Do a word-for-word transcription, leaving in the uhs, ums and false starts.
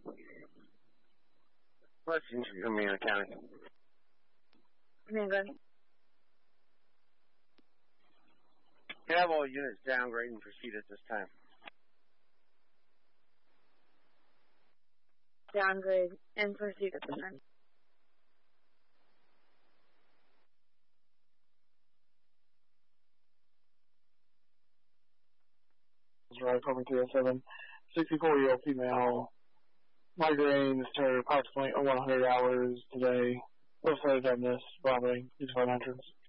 What's in Humana County? England. You have all units downgrade and proceed at this time. Downgrade and proceed at this time. Right, Cobra two oh seven, sixty-four-year-old female, migraines to approximately one hundred hours today. What's the damnness, vomiting, use phone entrance.